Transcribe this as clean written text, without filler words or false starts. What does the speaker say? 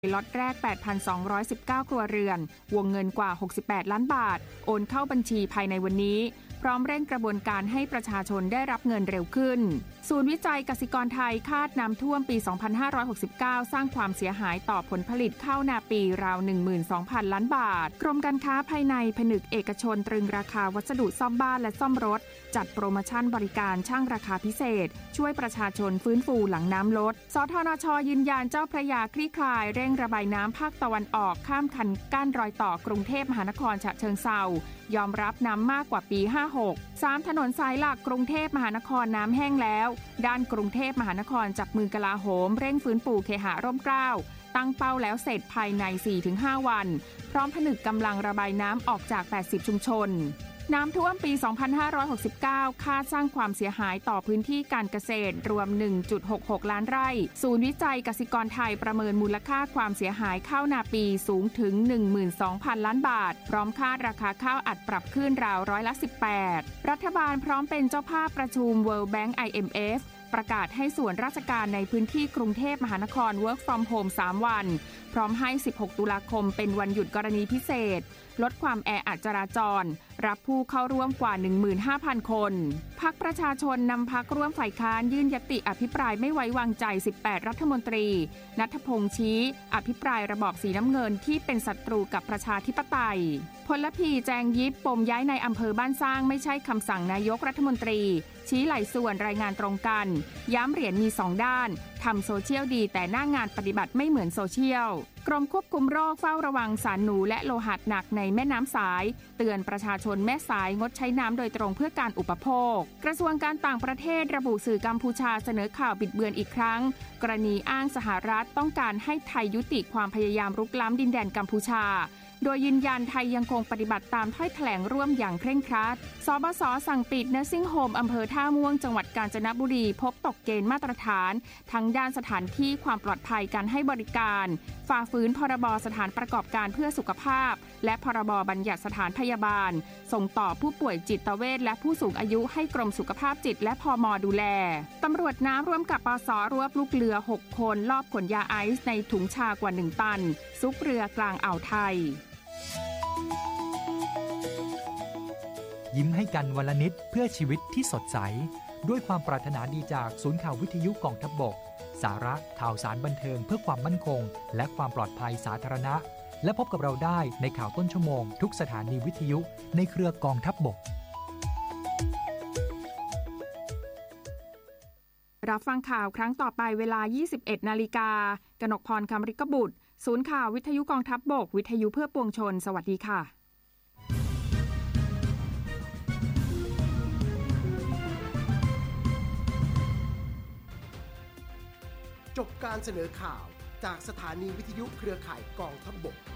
ล็อตแรก 8,219 ครัวเรือนวงเงินกว่า68ล้านบาทโอนเข้าบัญชีภายในวันนี้พร้อมเร่งกระบวนการให้ประชาชนได้รับเงินเร็วขึ้นศูนย์วิจัยกสิกรไทยคาดน้ำท่วมปี 2569 สร้างความเสียหายต่อผลผลิตข้าวนาปีราว 12,000 ล้านบาทกรมการค้าภายในผนึกเอกชนตรึงราคาวัสดุซ่อมบ้านและซ่อมรถจัดโปรโมชั่นบริการช่างราคาพิเศษช่วยประชาชนฟื้นฟูหลังน้ำลดสทนช.ยืนยันเจ้าพระยาคลี่คลายเร่งระบายน้ำภาคตะวันออกข้ามคันกั้นรอยต่อกรุงเทพมหานครฉะเชิงเทรายอมรับน้ำมากกว่าปี 56 3 ถนนสายหลักกรุงเทพมหานครน้ำแห้งแล้วด้านกรุงเทพมหานครจับมือกลาโหมเร่งฟื้นฟูเคหะร่มเกล้าตั้งเป้าแล้วเสร็จภายใน 4-5 วันพร้อมผนึกกำลังระบายน้ำออกจาก 80 ชุมชนน้ำท่วมปี 2569 คาดสร้างความเสียหายต่อพื้นที่การเกษตรรวม 1.66 ล้านไร่ศูนย์วิจัยกสิกรไทยประเมินมูลค่าความเสียหายข้าวนาปีสูงถึง 12,000 ล้านบาทพร้อมคาดราคาข้าวอัดปรับขึ้นราว18%รัฐบาลพร้อมเป็นเจ้าภาพประชุม World Bank IMF ประกาศให้ส่วนราชการในพื้นที่กรุงเทพมหานคร Work from Home 3 วันพร้อมให้ 16 ตุลาคมเป็นวันหยุดกรณีพิเศษลดความแออัดจราจรรับผู้เข้าร่วมกว่า 15,000 คนพรรคประชาชนนำพรรคร่วมฝ่ายค้านยื่นญัตติอภิปรายไม่ไว้วางใจ 18 รัฐมนตรีณัฐพงษ์ชี้อภิปรายระบอบสีน้ำเงินที่เป็นศัตรูกับประชาธิปไตยพลพีแจงยิบปมย้ายในอำเภอบ้านสร้างไม่ใช่คำสั่งนายกรัฐมนตรีชี้หลายส่วนรายงานตรงกันย้ำเหรียญมี2ด้านทำโซเชียลดีแต่หน้างานปฏิบัติไม่เหมือนโซเชียลกรมควบคุมโรคเฝ้าระวังสารหนูและโลหะหนักในแม่น้ำสายเตือนประชาชนแม่สายงดใช้น้ำโดยตรงเพื่อการอุปโภคกระทรวงการต่างประเทศระบุสื่อกัมพูชาเสนอข่าวบิดเบือนอีกครั้งกรณีอ้างสหรัฐต้องการให้ไทยยุติความพยายามรุกล้ำดินแดนกัมพูชาโดยยืนยันไทยยังคงปฏิบัติตามถ้อยแถลงร่วมอย่างเคร่งครัดสบส.สั่งปิด Nursing Home อำเภอท่าม่วงจังหวัดกาญจนบุรีพบตกเกณฑ์มาตรฐานทั้งด้านสถานที่ความปลอดภัยการให้บริการฝ่าฝืนพรบสถานประกอบการเพื่อสุขภาพและพรบบัญญัติสถานพยาบาลส่งต่อผู้ป่วยจิตเวชและผู้สูงอายุให้กรมสุขภาพจิตและพม.ดูแลตำรวจน้ำร่วมกับปส.รวบลูกเรือ6คนลอบขนยาไอซ์ในถุงชากว่า1ตันซุกเรือกลางอ่าวไทยยิ้มให้กันวันละนิดเพื่อชีวิตที่สดใสด้วยความปรารถนาดีจากศูนย์ข่าววิทยุกองทัพบกสาระข่าวสารบันเทิงเพื่อความมั่นคงและความปลอดภัยสาธารณะและพบกับเราได้ในข่าวต้นชั่วโมงทุกสถานีวิทยุในเครือกองทัพบกรับฟังข่าวครั้งต่อไปเวลา 21 นาฬิกากนกพร คำริกบุตรศูนย์ข่าววิทยุกองทัพบกวิทยุเพื่อปวงชนสวัสดีค่ะจบการเสนอข่าวจากสถานีวิทยุเครือข่ายกองทัพบก